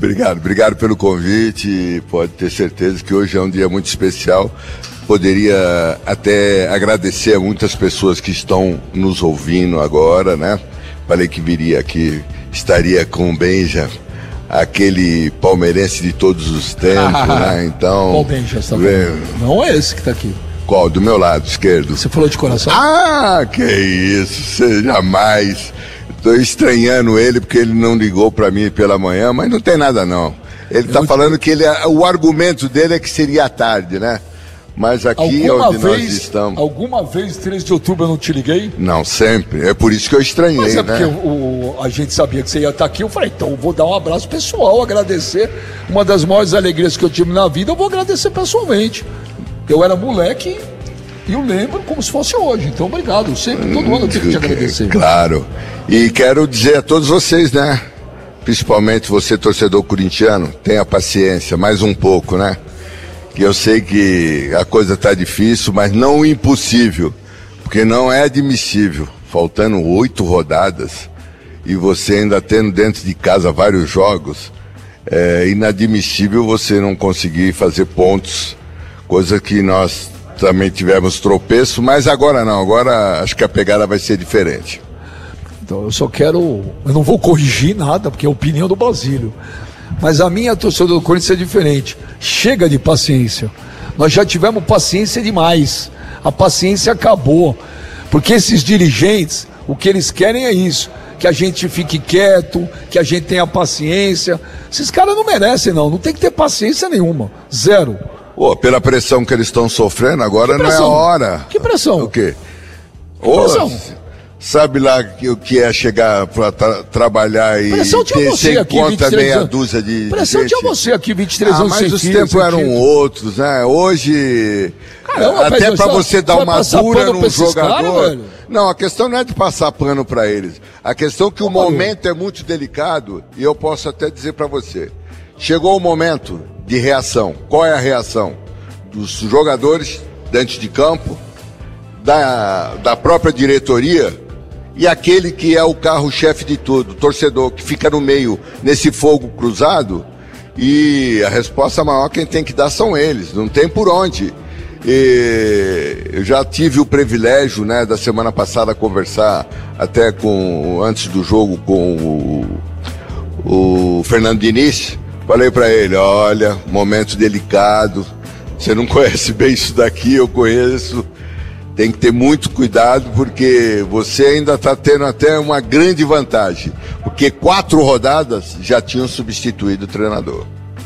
Obrigado pelo convite. Pode ter certeza que hoje é um dia muito especial. Poderia até agradecer a muitas pessoas que estão nos ouvindo agora, né? Falei que viria aqui, estaria com o Benja, aquele palmeirense de todos os tempos, né? Então. Qual Benja está falando? Não é esse que está aqui. Qual? Do meu lado esquerdo. Você falou de coração? Ah, que isso, você jamais. Estou estranhando ele porque ele não ligou para mim pela manhã, mas não tem nada não. Ele está falando que o argumento dele é que seria à tarde, né? Mas aqui é onde nós estamos. Alguma vez, 13 de outubro, eu não te liguei? Não, sempre. É por isso que eu estranhei, mas é né? porque a gente sabia que você ia estar aqui. Eu falei, então eu vou dar um abraço pessoal, agradecer. Uma das maiores alegrias que eu tive na vida, eu vou agradecer pessoalmente. Eu era moleque e eu lembro como se fosse hoje. Então, obrigado. Sempre, todo ano eu tenho que te agradecer. Claro. E quero dizer a todos vocês, né? Principalmente você, torcedor corintiano, tenha paciência, mais um pouco, né? Que eu sei que a coisa tá difícil, mas não impossível, porque não é admissível, faltando 8 rodadas e você ainda tendo dentro de casa vários jogos, é inadmissível você não conseguir fazer pontos, coisa que nós também tivemos tropeço, mas agora não, agora acho que a pegada vai ser diferente. Então eu não vou corrigir nada, porque é a opinião do Basílio. Mas a minha torcida do Corinthians é diferente. Chega de paciência. Nós já tivemos paciência demais. A paciência acabou. Porque esses dirigentes, o que eles querem é isso. Que a gente fique quieto, que a gente tenha paciência. Esses caras não merecem, não. Não tem que ter paciência nenhuma. Zero. Pela pressão que eles estão sofrendo, agora não é a hora. Que pressão? O quê? Que pressão? Sabe lá o que é chegar para trabalhar e ter sem conta meia dúzia de pressão tinha você aqui 23 anos sem mas os tempos eram outros, né? Hoje, caramba, até para você dar uma dura num jogador... Cara, não, a questão não é de passar pano para eles. A questão é que o momento é muito delicado e eu posso até dizer para você. Chegou o momento de reação. Qual é a reação? Dos jogadores dentro de campo, da própria diretoria... E aquele que é o carro-chefe de tudo, o torcedor, que fica no meio, nesse fogo cruzado, e a resposta maior quem tem que dar são eles, não tem por onde. Eu já tive o privilégio, né, da semana passada, conversar até antes do jogo com o Fernando Diniz. Falei para ele, olha, momento delicado, você não conhece bem isso daqui, eu conheço. Tem que ter muito cuidado, porque você ainda está tendo até uma grande vantagem, porque 4 rodadas já tinham substituído o treinador.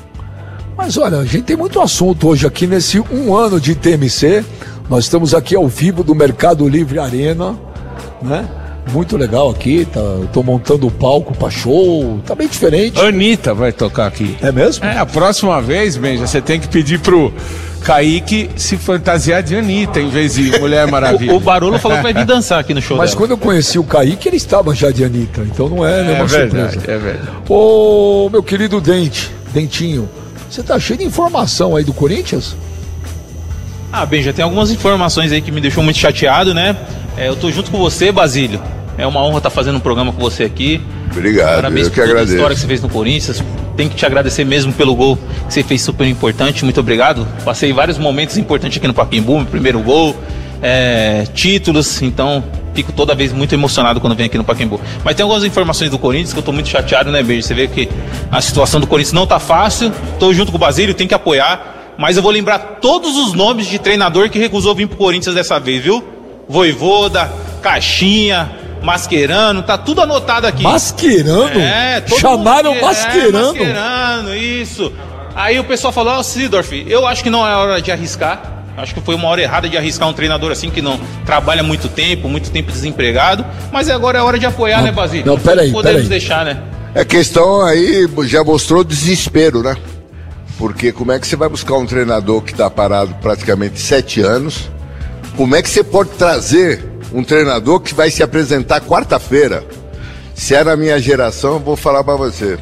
Mas olha, a gente tem muito assunto hoje aqui nesse 1 ano de TMC. Nós estamos aqui ao vivo do Mercado Livre Arena, né? Muito legal aqui, eu tô montando o palco pra show, tá bem diferente. Anitta vai tocar aqui. É mesmo? A próxima vez, Benja, você tem que pedir pro Kaique se fantasiar de Anitta em vez de Mulher Maravilha. O Barolo falou que vai vir dançar aqui no show. Mas dela. Quando eu conheci o Kaique, ele estava já de Anitta, então não é nenhuma surpresa. É verdade. Ô, meu querido Dentinho, você tá cheio de informação aí do Corinthians? Benja, tem algumas informações aí que me deixou muito chateado, né? Eu tô junto com você, Basílio. É uma honra estar fazendo um programa com você aqui. Obrigado, parabéns eu que por toda agradeço. A história que você fez no Corinthians. Tenho que te agradecer mesmo pelo gol que você fez, super importante. Muito obrigado. Passei vários momentos importantes aqui no Pacaembu, meu primeiro gol, títulos. Então, fico toda vez muito emocionado quando venho aqui no Pacaembu. Mas tem algumas informações do Corinthians que eu tô muito chateado, né, Beijo? Você vê que a situação do Corinthians não tá fácil. Tô junto com o Basílio, tem que apoiar. Mas eu vou lembrar todos os nomes de treinador que recusou vir pro Corinthians dessa vez, viu? Voivoda, Caixinha, Mascherano, tá tudo anotado aqui. Mascherano? Chamaram Mascherano? Mascherano, isso. Aí o pessoal falou, Sidorf, eu acho que não é hora de arriscar. Acho que foi uma hora errada de arriscar um treinador assim que não trabalha muito tempo desempregado. Mas agora é hora de apoiar, né, Basílio? Não, peraí. Podemos deixar, né? A questão aí já mostrou desespero, né? Porque como é que você vai buscar um treinador que está parado praticamente 7 anos? Como é que você pode trazer um treinador que vai se apresentar quarta-feira? Se é na minha geração, eu vou falar para você.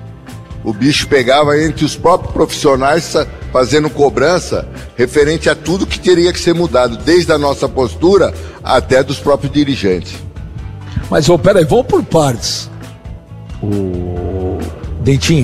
O bicho pegava entre os próprios profissionais fazendo cobrança referente a tudo que teria que ser mudado, desde a nossa postura até dos próprios dirigentes. Mas, peraí, vamos por partes. O Dentinho.